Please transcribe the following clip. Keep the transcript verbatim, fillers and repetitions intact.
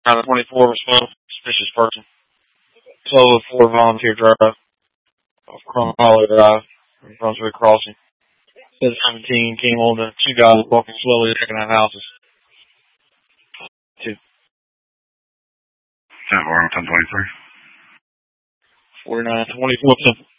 nine twenty-four response, suspicious person. Solo four volunteer drive off Crum Hollow Drive, Brunswick Crossing. Says seventeen came on to two guys walking slowly checking out houses. Two. Ten Warren, ten twenty-three. forty-nine twenty-four.